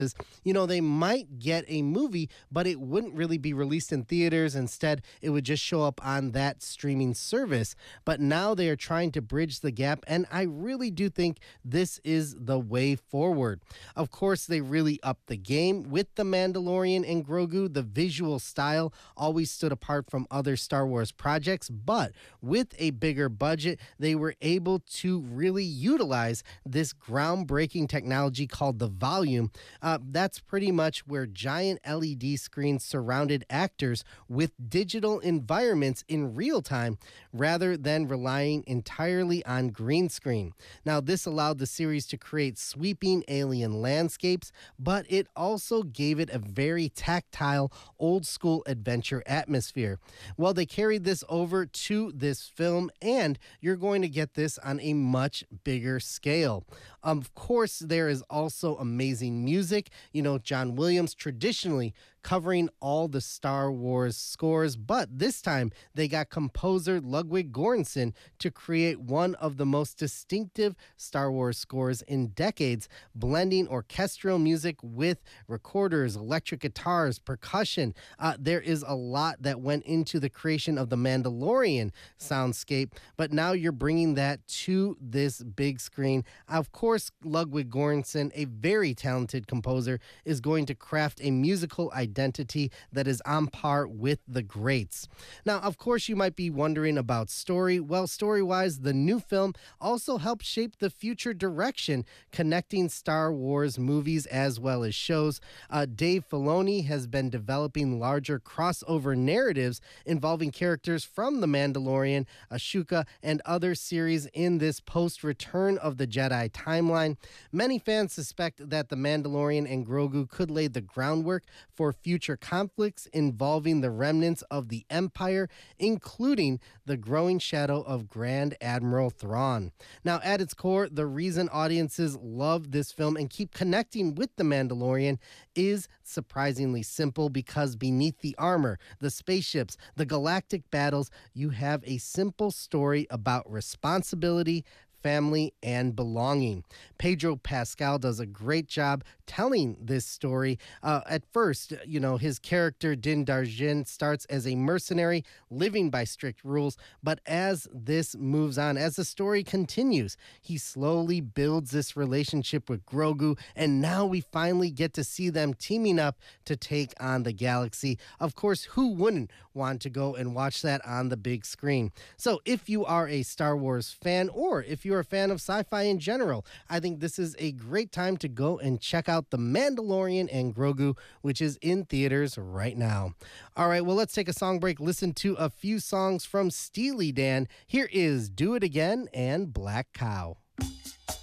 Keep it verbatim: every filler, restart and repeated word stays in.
you know, they might get a movie, but it wouldn't really be released in theaters. Instead, it would just show up on that streaming service. But now they are trying to bridge the gap, and I really do think this is the way forward. Of course, they really upped the game with The Mandalorian and Grogu. The visual style always stood apart from other Star Wars projects, but with a bigger budget, they were able to really utilize this groundbreaking technology called the volume. Uh, that's pretty much where giant L E D screens surrounded actors with digital environments in real time rather than relying entirely on green screen. Now, this allowed the series to create sweeping alien landscapes, but it also gave it a very tactile, old school adventure atmosphere. Well, they carried this over to this film, and you're going to get this on a much bigger scale. Of course, there is also amazing music. You know, John Williams traditionally covering all the Star Wars scores, but this time they got composer Ludwig Göransson to create one of the most distinctive Star Wars scores in decades, blending orchestral music with recorders, electric guitars, percussion. Uh, there is a lot that went into the creation of the Mandalorian soundscape, but now you're bringing that to this big screen. Of course, Ludwig Göransson, a very talented composer, is going to craft a musical identity that is on par with the greats. Now, of course, you might be wondering about story. Well, story-wise, the new film also helped shape the future direction, connecting Star Wars movies as well as shows. Uh, Dave Filoni has been developing larger crossover narratives involving characters from The Mandalorian, Ahsoka, and other series in this post-Return of the Jedi timeline. Many fans suspect that The Mandalorian and Grogu could lay the groundwork for future conflicts involving the remnants of the Empire, including the growing shadow of Grand Admiral Thrawn. Now, at its core, the reason audiences love this film and keep connecting with The Mandalorian is surprisingly simple, because beneath the armor, the spaceships, the galactic battles, you have a simple story about responsibility, family, and belonging. Pedro Pascal does a great job telling this story. Uh, at first, you know, his character Din Djarin starts as a mercenary living by strict rules, but as this moves on, as the story continues, he slowly builds this relationship with Grogu, and now we finally get to see them teaming up to take on the galaxy. Of course, who wouldn't want to go and watch that on the big screen? So if you are a Star Wars fan, or if you're a fan of sci-fi in general, I think this is a great time to go and check out The Mandalorian and Grogu, which is in theaters right now. All right, well, let's take a song break, listen to a few songs from Steely Dan. Here is Do It Again and Black Cow.